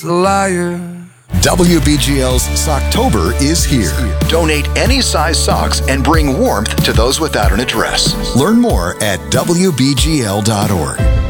just a liar. WBGL's Socktober is here. Donate any size socks and bring warmth to those without an address. Learn more at WBGL.org.